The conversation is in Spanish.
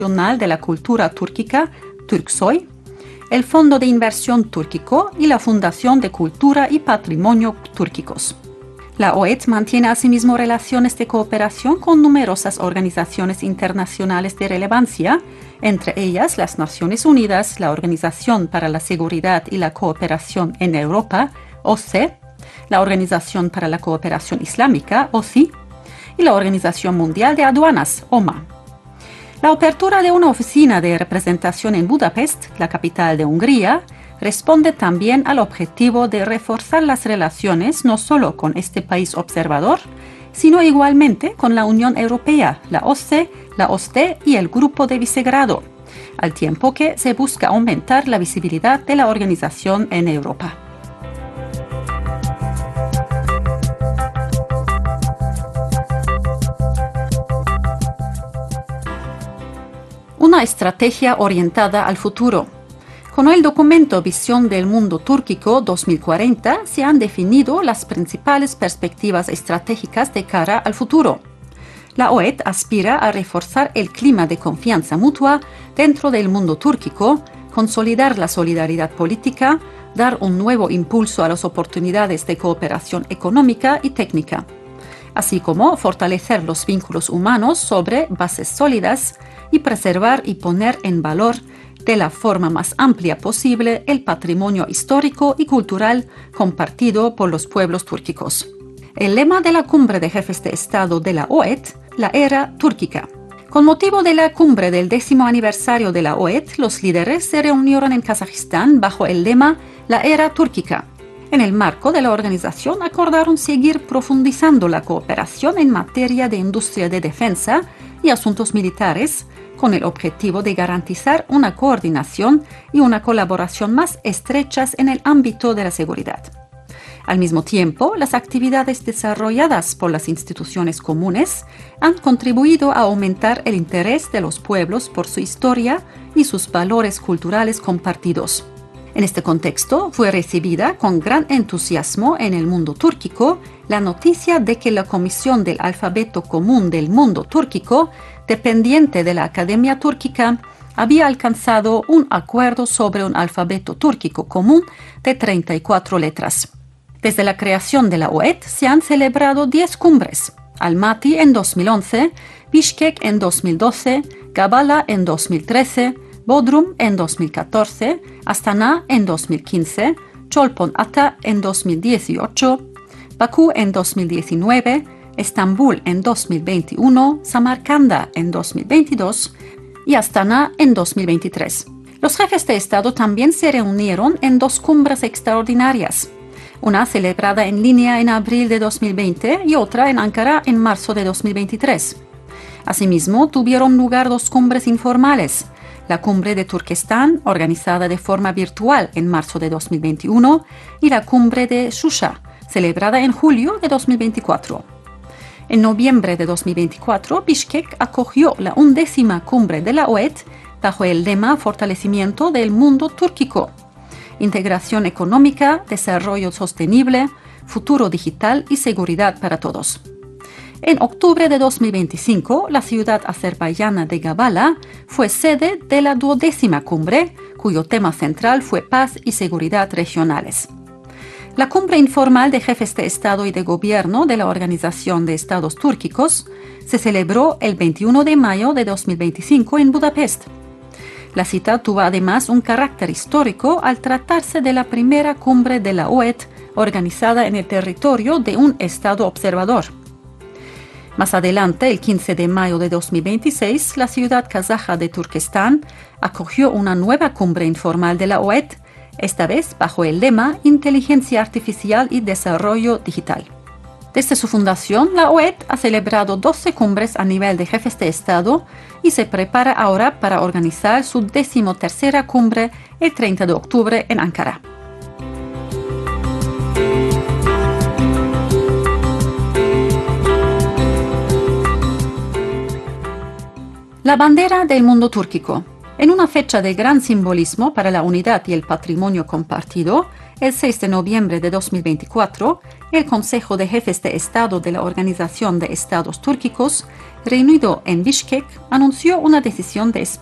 Nacional de la Cultura Túrquica, Turksoy, el Fondo de Inversión Túrquico y la Fundación de Cultura y Patrimonio Túrquicos. La OET mantiene asimismo relaciones de cooperación con numerosas organizaciones internacionales de relevancia, entre ellas las Naciones Unidas, la Organización para la Seguridad y la Cooperación en Europa, OSCE, la Organización para la Cooperación Islámica, OSCE, y la Organización Mundial de Aduanas, OMA. La apertura de una oficina de representación en Budapest, la capital de Hungría, responde también al objetivo de reforzar las relaciones no solo con este país observador, sino igualmente con la Unión Europea, la OSCE, la OSCE y el Grupo de Visegrado, al tiempo que se busca aumentar la visibilidad de la organización en Europa. Una estrategia orientada al futuro. Con el documento Visión del Mundo Túrquico 2040 se han definido las principales perspectivas estratégicas de cara al futuro. La OET aspira a reforzar el clima de confianza mutua dentro del mundo túrquico, consolidar la solidaridad política, dar un nuevo impulso a las oportunidades de cooperación económica y técnica, así como fortalecer los vínculos humanos sobre bases sólidas y preservar y poner en valor de la forma más amplia posible el patrimonio histórico y cultural compartido por los pueblos túrquicos. El lema de la Cumbre de Jefes de Estado de la OET, la era túrquica. Con motivo de la cumbre del 10º aniversario de la OET, los líderes se reunieron en Kazajistán bajo el lema La era túrquica. En el marco de la organización acordaron seguir profundizando la cooperación en materia de industria de defensa y asuntos militares, con el objetivo de garantizar una coordinación y una colaboración más estrechas en el ámbito de la seguridad. Al mismo tiempo, las actividades desarrolladas por las instituciones comunes han contribuido a aumentar el interés de los pueblos por su historia y sus valores culturales compartidos. En este contexto, fue recibida con gran entusiasmo en el mundo túrquico la noticia de que la Comisión del Alfabeto Común del Mundo Túrquico, dependiente de la Academia Túrquica, había alcanzado un acuerdo sobre un alfabeto túrquico común de 34 letras. Desde la creación de la OET se han celebrado 10 cumbres: Almaty en 2011, Bishkek en 2012, Gabala en 2013, Bodrum en 2014, Astana en 2015, Cholpon-Ata en 2018, Bakú en 2019, Estambul en 2021, Samarcanda en 2022 y Astana en 2023. Los jefes de Estado también se reunieron en 2 cumbres extraordinarias, una celebrada en línea en abril de 2020 y otra en Ankara en marzo de 2023. Asimismo, tuvieron lugar 2 cumbres informales: la Cumbre de Turquestán, organizada de forma virtual en marzo de 2021, y la Cumbre de Shusha, celebrada en julio de 2024. En noviembre de 2024, Bishkek acogió la 11ª Cumbre de la OET bajo el lema Fortalecimiento del Mundo Túrquico, Integración Económica, Desarrollo Sostenible, Futuro Digital y Seguridad para Todos. En octubre de 2025, la ciudad azerbaiyana de Gabala fue sede de la 12ª cumbre, cuyo tema central fue paz y seguridad regionales. La cumbre informal de jefes de Estado y de Gobierno de la Organización de Estados Túrquicos se celebró el 21 de mayo de 2025 en Budapest. La cita tuvo además un carácter histórico al tratarse de la primera cumbre de la OET organizada en el territorio de un Estado observador. Más adelante, el 15 de mayo de 2026, la ciudad kazaja de Turquestán acogió una nueva cumbre informal de la OET, esta vez bajo el lema Inteligencia Artificial y Desarrollo Digital. Desde su fundación, la OET ha celebrado 12 cumbres a nivel de jefes de Estado y se prepara ahora para organizar su 13ª cumbre el 30 de octubre en Ankara. La bandera del mundo túrquico. En una fecha de gran simbolismo para la unidad y el patrimonio compartido, el 6 de noviembre de 2024, el Consejo de Jefes de Estado de la Organización de Estados Túrquicos reunido en Bishkek, anunció una decisión de